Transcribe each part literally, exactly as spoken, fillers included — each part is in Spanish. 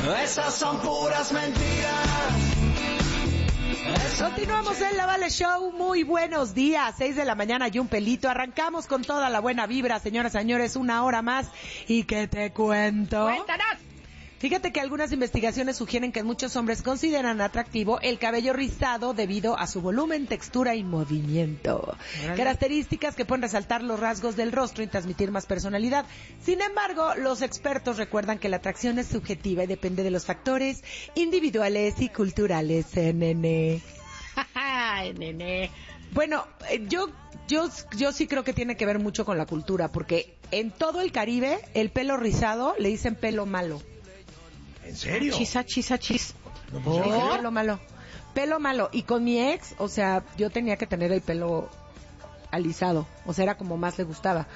Esas son puras mentiras. Continuamos en La Vale Show. Muy buenos días. Seis de la mañana y un pelito. Arrancamos con toda la buena vibra, señoras y señores. Una hora más. ¿Y qué te cuento? ¡Cuéntanos! Fíjate que algunas investigaciones sugieren que muchos hombres consideran atractivo el cabello rizado debido a su volumen, textura y movimiento. ¿Vale? Características que pueden resaltar los rasgos del rostro y transmitir más personalidad. Sin embargo, los expertos recuerdan que la atracción es subjetiva y depende de los factores individuales y culturales. Nene. Nene. Bueno, yo, yo, yo sí creo que tiene que ver mucho con la cultura, porque en todo el Caribe el pelo rizado le dicen pelo malo. ¿En serio? Chisa, chisa, chis. No, pues, Oh, pelo malo. Pelo malo. Y con mi ex, o sea, yo tenía que tener el pelo alisado. O sea, era como más le gustaba.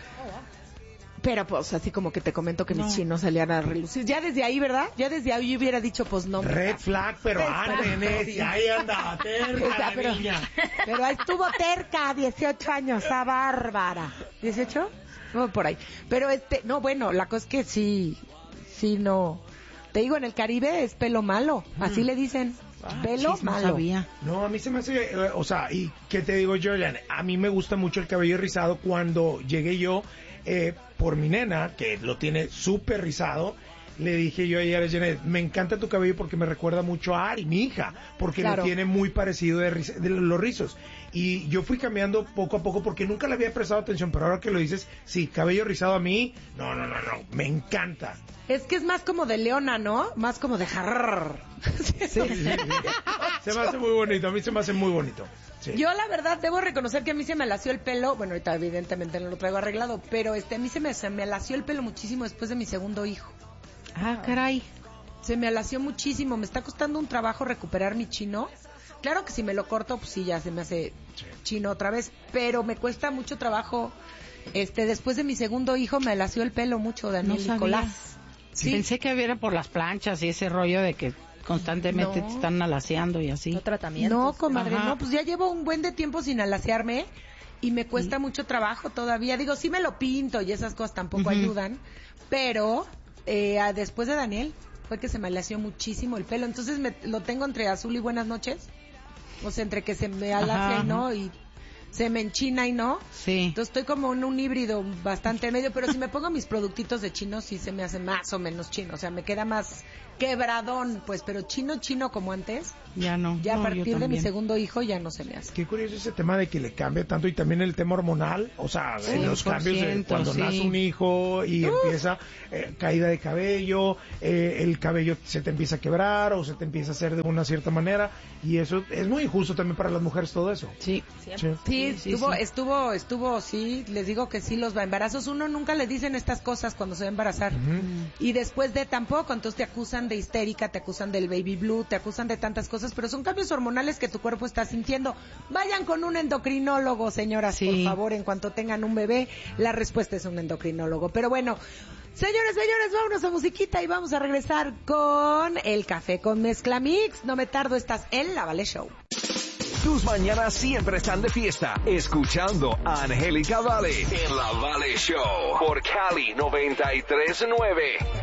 Pero pues así como que te comento que no. Mis chinos salían a relucir. Ya desde ahí, ¿verdad? Ya desde ahí yo hubiera dicho, pues no. Red flag, pero antes, y ahí anda, terca, o sea, pero, niña. Pero ahí estuvo terca, dieciocho años, esa bárbara. ¿dieciocho? No, por ahí. Pero este, no, bueno, la cosa es que sí, sí, no. Te digo, en el Caribe es pelo malo, así mm. le dicen, ah, pelo chis, malo. No sabía. No, a mí se me hace, eh, o sea, y ¿qué te digo, Jordan? A mí me gusta mucho el cabello rizado. Cuando llegué yo, eh, por mi nena, que lo tiene súper rizado, le dije yo ayer a Janet, me encanta tu cabello porque me recuerda mucho a Ari, mi hija, porque claro. Lo tiene muy parecido de, riz- de los rizos. Y yo fui cambiando poco a poco porque nunca le había prestado atención, pero ahora que lo dices, sí, cabello rizado a mí, no, no, no, no, me encanta. Es que es más como de leona, ¿no? Más como de jarrr. Sí, sí, sí, sí. Se me hace muy bonito, a mí se me hace muy bonito. Sí. Yo la verdad debo reconocer que a mí se me lació el pelo, bueno, ahorita evidentemente no lo traigo arreglado, pero este a mí se me, se me lació el pelo muchísimo después de mi segundo hijo. Ah, caray. Se me alació muchísimo, me está costando un trabajo recuperar mi chino. Claro que si me lo corto, pues sí, ya se me hace sí. chino otra vez, pero me cuesta mucho trabajo. Este, después de mi segundo hijo me alació el pelo mucho, Daniel no Nicolás. Sí. Pensé que era por las planchas y ese rollo de que constantemente no. te están alaciando y así. No, tratamientos. No, comadre, Ajá. no, pues ya llevo un buen de tiempo sin alaciarme y me cuesta ¿Sí? mucho trabajo todavía. Digo, sí me lo pinto y esas cosas tampoco uh-huh. ayudan, pero eh, después de Daniel fue que se me alació muchísimo el pelo. Entonces me, lo tengo entre azul y buenas noches. O sea, entre que se me alacia y no, y se me enchina y no. Sí. Entonces estoy como en un híbrido bastante medio, pero si me pongo mis productitos de chino, sí se me hace más o menos chino. O sea, me queda más quebradón, pues, pero chino, chino como antes. Ya no. Ya no, a partir de mi segundo hijo ya no se me hace. Qué curioso ese tema de que le cambia tanto y también el tema hormonal. O sea, sí, los cambios de cuando sí. nace un hijo y Uf. empieza eh, caída de cabello, eh, el cabello se te empieza a quebrar o se te empieza a hacer de una cierta manera. Y eso es muy injusto también para las mujeres todo eso. Sí. Sí, sí, sí estuvo, sí. estuvo, estuvo, sí, les digo que sí, los embarazos, uno nunca le dicen estas cosas cuando se va a embarazar. Uh-huh. Y después de tampoco, entonces te acusan de histérica, te acusan del baby blue, te acusan de tantas cosas, pero son cambios hormonales que tu cuerpo está sintiendo. Vayan con un endocrinólogo, señoras, sí. por favor, en cuanto tengan un bebé, la respuesta es un endocrinólogo. Pero bueno, señores, señores, vámonos a musiquita y vamos a regresar con el café con mezcla mix. No me tardo, estás en La Vale Show. Tus mañanas siempre están de fiesta, escuchando a Angélica Vale en La Vale Show por Cali noventa y tres nueve.